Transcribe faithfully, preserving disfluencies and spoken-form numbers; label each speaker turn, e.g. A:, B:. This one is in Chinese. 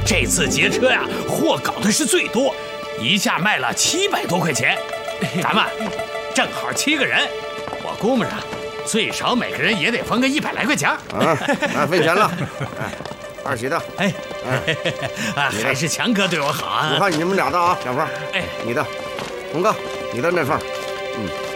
A: 这次劫车呀，货搞的是最多，一下卖了七百多块钱。咱们正好七个人，我估摸着最少每个人也得分个一百来块钱。
B: 啊，那分钱了。哎，二喜的，
A: 哎，哎，啊，还是强哥对我好啊。
B: 我看你们俩的啊，小凤，
A: 哎，
B: 你的，红哥，你的那份，嗯。